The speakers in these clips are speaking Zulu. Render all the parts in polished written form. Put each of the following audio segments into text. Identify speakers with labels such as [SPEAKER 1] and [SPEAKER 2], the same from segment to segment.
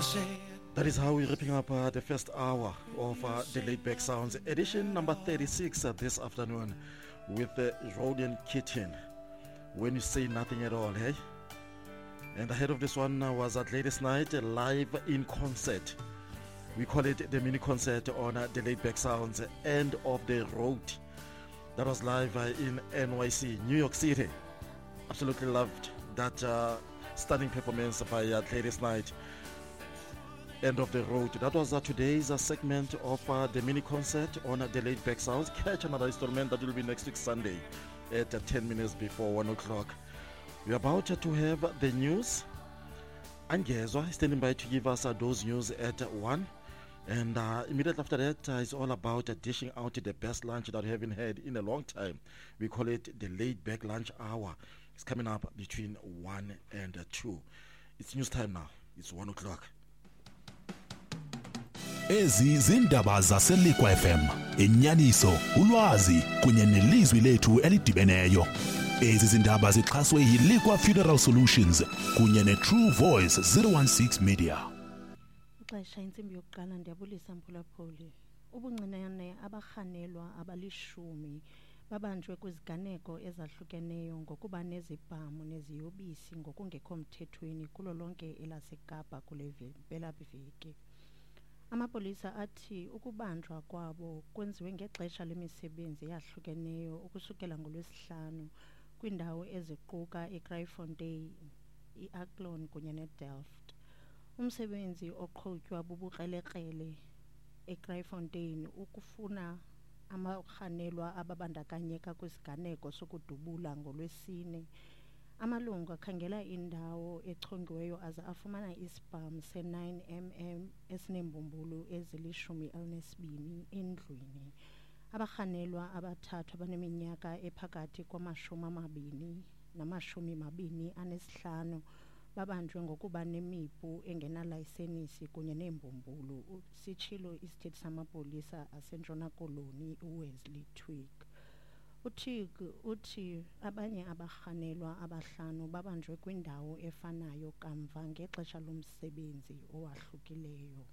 [SPEAKER 1] That is how we're wrapping up the first hour of the Laid Back Sounds edition number 36 this afternoon with Rodian Kitchen. When you say nothing at all, hey? And ahead of this one was at latest night live in concert. We call it the mini concert on the Laid Back Sounds End of the Road. That was live in NYC, New York City. Absolutely loved that stunning performance by latest night. End of the Road. That was today's segment of the mini concert on the Laid Back Sounds. Catch another installment that will be next week Sunday at 10 minutes before 1 o'clock. We're about to have the news. Angezwa is standing by to give us those news at 1. And immediately after that, it's all about dishing out the best lunch that we haven't had in a long time. We call it the Laid Back Lunch Hour. It's coming up between 1 and 2. It's news time now. It's 1 o'clock.
[SPEAKER 2] Ezi zindaba zaseLikwa FM, inyaniso, ulwazi kunye nelizwi lethu elidibeneyo. Ezi zindaba zixhaswe yiLikwa Funeral Solutions kunye neTrue Voice 016 Media.
[SPEAKER 3] Ixesha insimbi yokuqala ndiyabulisa mphulaphuli. Ubuncinane abarhanelwa abalishumi babanjwe kwiziganeko ezahlukeneyo ngokuba nezibhamu neziyobisi ngokungekho mthethweni kulo lonke elaseKapa kule mpelaveki. Amapolisa athi ukubanjwa kwabo kwenziwe ngexesha lemisebenzi eyahlukeneyo ukusukela ngoLwesihlanu kwindawo eziquka iKrytfontein, iAcklon kunye neDelft. Umsebenzi oqhutywa bubukrelekrele eKrytfontein ukufuna amarhanelwa ababandakanyeka kwisiganeko sokudubula ngoLwesine. Amalungu akhangela indawo echongiweyo aze afumana isibham se-9mm esinembumbulu ezili-12 endlwini. Abarhanelwa abathathu abaneminyaka ephakathi kwama-20 nama-25 babanjwe ngokuba nemipu engenalayisenisi kunye neembumbulu, sitshilo isithethi samapolisa aseNtshona Koloni uWesley Twigg. Uthig uthi abanye abarhanelwa abahlanu babanjwe kwindawo efanayo kamva ngexesha lomsebenzi owahlukileyo.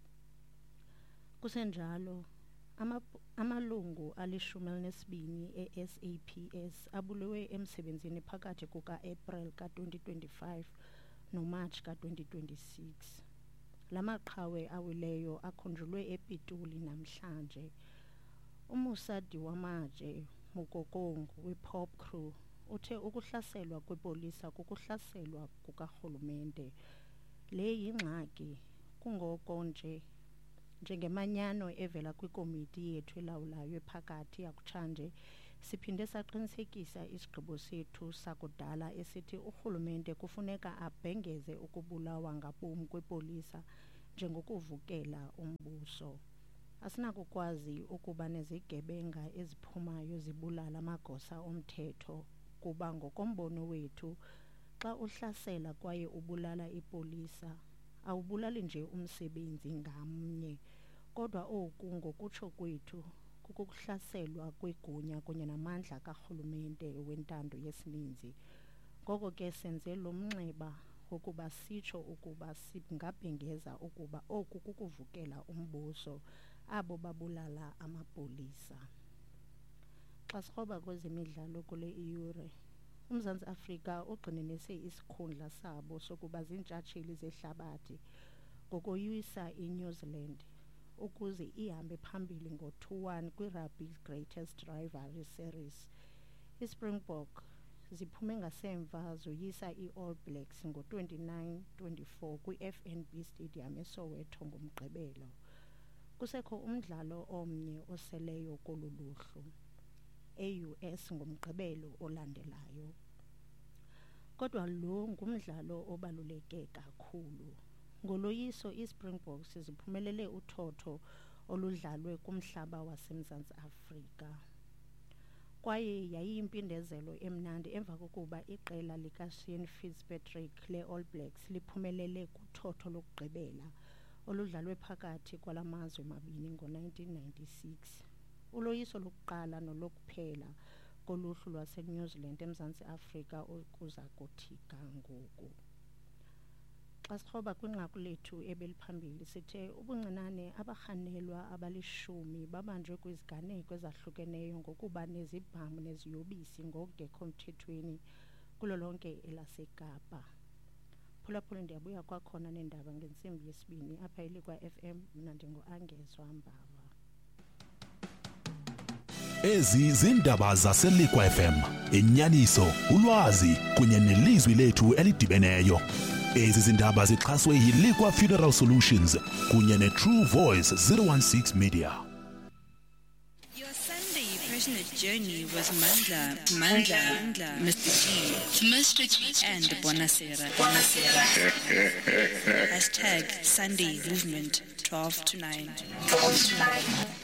[SPEAKER 3] Kusenjalo, amalungu ali-12 e-SAPS abulewe emsebenzini phakathi kuka-April ka-2025 noMarch ka-2026. La maqhawe awileyo akhunjulwe ePitoli namhlanje. Umusa Diwamaje Mukokong we-Pop Crew uthe ukuhlaselwa kwepolisa kukuhlaselwa kukarhulumente. Le yingxaki kungoko njengemanyano evela kwikomiti yethu elawulayo ephakathi yakutshanje siphinde saqinisekisa isigqibo sethu sakudala esithi urhulumente kufuneka abhengeze ukubulawa ngabom kwepolisa njengokuvukela umbuso. Asinakukwazi ukuba nezigebenga eziphumayo zibulala amagosa omthetho kuba ngokombono wethu xa uhlasela kwaye ubulala ipolisa awubulali nje umsebenzi ngamnye, kodwa oku ngokutsho kwethu kukuhlaselwa kwegunya kunye namandla karhulumente wentando yesininzi. Ngoko ke senze lo mnxeba wokuba sitsho ukuba singabhengeza ukuba oku kukuvukela umbuso abo babulala amapolisa. Xa sikroba kwezemidlalo kule iyure, uMzantsi Afrika ugxininise isikhundla sabo sokuba ziintshatsheli zehlabathi ngokoyisa iNew Zealand ukuze ihambe phambili ngo-2-1 kwiRugby's Greatest Rivalry Series. ISpringbok ziphume ngasemva zoyisa iAll Blacks ngo-29-24 kwi-FNB Stadium eSoweto ngomgqibelo. Kusekho umdlalo omnye oseleyo kolu luhlu e-US ngomgqibelo olandelayo. Kodwa lo ngumdlalo obaluleke kakhulu. Ngoloyiso iSpringboks ziphumelele uthotho oludlalwe kumhlaba waseMzantsi Afrika. Kwaye yayiyimpindezelo emnandi emva kokuba iqela likaShane Fitzpatrick le-All Blacks liphumelele kuthotho lokugqibela oludlalwe phakathi kwala mazwe mabini ngo-1996. Uloyiso lokuqala nolokuphela koluhlu lwaseNew Zealand eMzantsi Afrika okuza kuthi ngoku. xa sikroba kwinqaku lethu ebeliphambili sithe ubuncinane abarhanelwa abalishumi babanjwe kwiziganeko ezahlukeneyo ngokuba nezibhamu neziyobisi ngokungekho mthethweni kulo lonke elaseKapa. Phulaphula ndiyabuya kwakhona neendaba ngentsimbi yesibini apha eLikwa FM. Mna ndingu-Angezwa Mbava.
[SPEAKER 2] Ezi zindaba zaseLikwa FM, inyaniso, ulwazi kunye nelizwi lethu elidibeneyo. Ezi zindaba zixhaswe yiLikwa Funeral Solutions kunye neTrue Voice 016 Media.
[SPEAKER 4] Your Sunday passionate journey was Mandla, Mr. G, and Bonasera. #Sunday Movement 12 to 9.